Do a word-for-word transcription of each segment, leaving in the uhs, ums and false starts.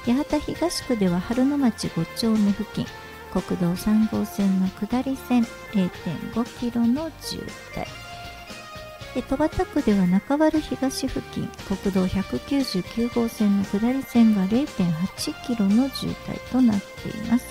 八幡東区では春野町ご丁目付近、国道さん号線の下り線 れいてんごキロの渋滞。戸畑区では中原東付近、国道ひゃくきゅうじゅうきゅう号線の下り線が れいてんはちキロの渋滞となっています。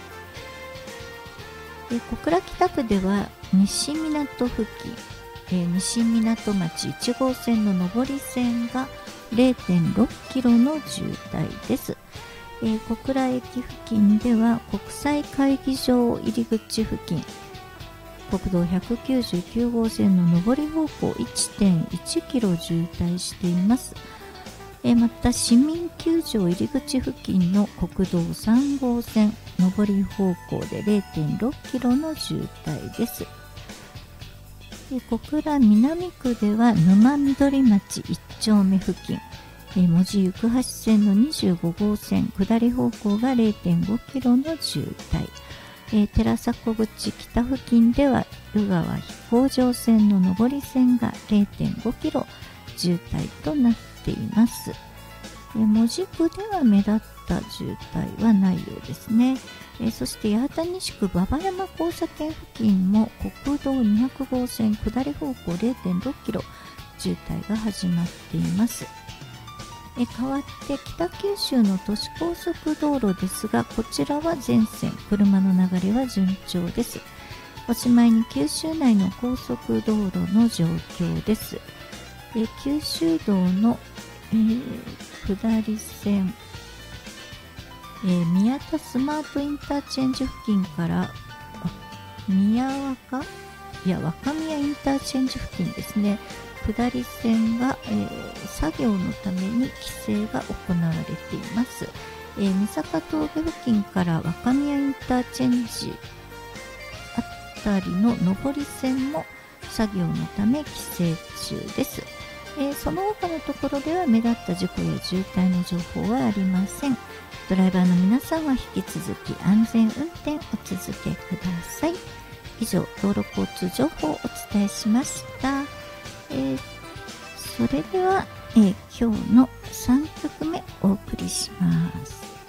小倉北区では西港付近、えー、西港町いち号線の上り線が れいてんろっキロの渋滞です。えー、小倉駅付近では国際会議場入り口付近、国道ひゃくきゅうじゅうきゅう号線の上り方向 いってんいちキロ渋滞しています。えー、また市民球場入り口付近の国道さん号線上り方向で れいてんろっキロの渋滞です。で小倉南区では沼緑町いち丁目付近、えー、門司行橋線のにじゅうご号線下り方向が れいてんごキロの渋滞。えー、寺迫口北付近では湯川飛行場線の上り線が れいてんごキロ渋滞となっています。えー、門司区では目立った渋滞はないようですね。えー、そして八幡西区馬場山交差点付近も国道にひゃく号線下り方向 れいてんろっキロ渋滞が始まっています。え代わって北九州の都市高速道路ですが、こちらは全線車の流れは順調です。おしまいに九州内の高速道路の状況です。え九州道の、えー、下り線、えー、宮田スマートインターチェンジ付近から宮若いや若宮インターチェンジ付近ですね、下り線が、えー、作業のために規制が行われています。えー、三坂峠付近から若宮インターチェンジあたりの上り線も作業のため規制中です。えー、その他のところでは目立った事故や渋滞の情報はありません。ドライバーの皆さんは引き続き安全運転お続けください。以上、道路交通情報をお伝えしました。えー、それでは、えー、今日のさんきょくめお送りします。